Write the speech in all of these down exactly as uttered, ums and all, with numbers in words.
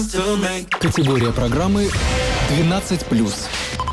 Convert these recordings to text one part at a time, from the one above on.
Категория программы двенадцать плюс.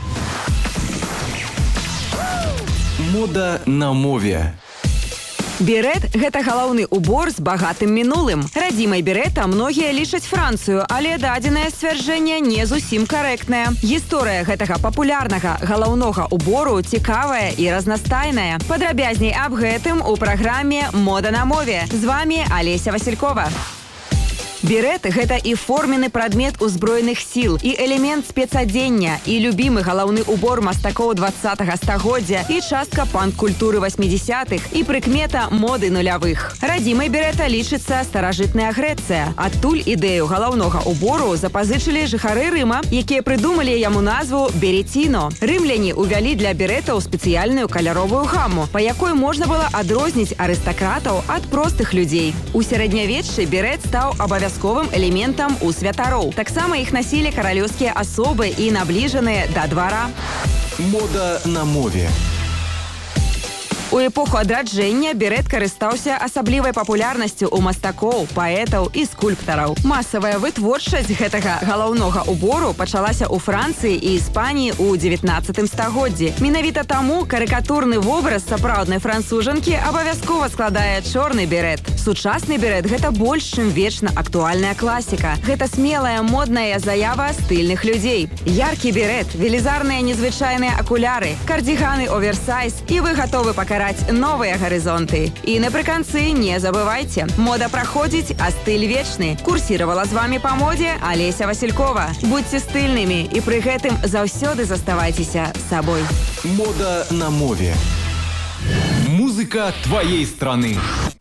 Мода на мове. Берет – гэта галоўны убор з багатым мінулым. Радзімай берета многія лічаць Францыю, але дадзенае сцвярджэнне не зусім карэктнае. Гісторыя гэтага папулярнага галаўнога убору цікавая і разнастайная. Падрабязней аб гэтым у праграме «Мода на мове». З вами Алеся Василькова. Берет – гэта і форменны прадмет узброеных сіл, і элемент спецадзення, і любімы галаўны убор мастакоў двадцатага стагоддзя, і частка панк-культуры васьмідзесятых, і прыкмета моды нулявых. Радзімай берета лічыцца старажытная Грэцыя. Адтуль ідэю галаўнога убору запазычылі жыхары Рыма, якія прыдумалі яму назву беретіно. Рымляне ўвялі для беретаў спецыяльную каляровую гаму, па якой можна было адрозніць арыстакратаў ад простых людзей. У сярэднявеччы берет стаў абавязковым абавязковым элементам у святароў. Таксама іх насілі каралеўскія асобы і набліжаныя да двара. Мода на мове. У эпоху адраджэння берет карыстаўся асаблівай папулярнасцю ў мастакоў, паэтаў і скульптараў. Масавая вытворчасць гэтага галаўнога убору пачалася ў Францыі і Іспаніі ў дзевятнаццатым стагоддзі. Менавіта таму карыкатурны вобраз сапраўднай францужанкі абавязкова складае чорны берет. Сучасны берет – гэта больш, чым вечна актуальная класіка. Гэта смелая, модная заява стыльных людзей. Яркі берет, велізарныя незвычайныя акуляры, кардіганы оверсайз, і вы гатовы пакараць новыя гарызонты. І напрыканцы не забывайце, мода праходзіць, а стыль вечны. Курсіравала з вами па модзе Алеся Василькова. Будьце стыльнымі і пры гэтым заўсёды заставайцеся сабой. Мода на мове. Музыка твоей страны.